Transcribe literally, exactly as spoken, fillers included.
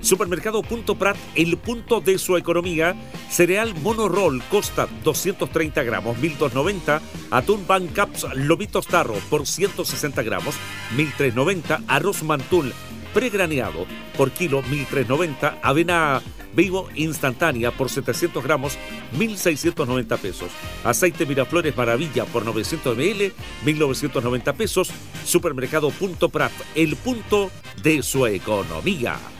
Supermercado Punto Prat, el punto de su economía. Cereal Monoroll Costa doscientos treinta gramos, mil doscientos noventa. Atún Van Caps Lobitos Tarro por ciento sesenta gramos, mil trescientos noventa. Arroz Mantul pregraneado por kilo, mil trescientos noventa. Avena Vivo instantánea por setecientos gramos, mil seiscientos noventa pesos. Aceite Miraflores Maravilla por novecientos mililitros, mil novecientos noventa pesos. Supermercado Punto Prat, el punto de su economía.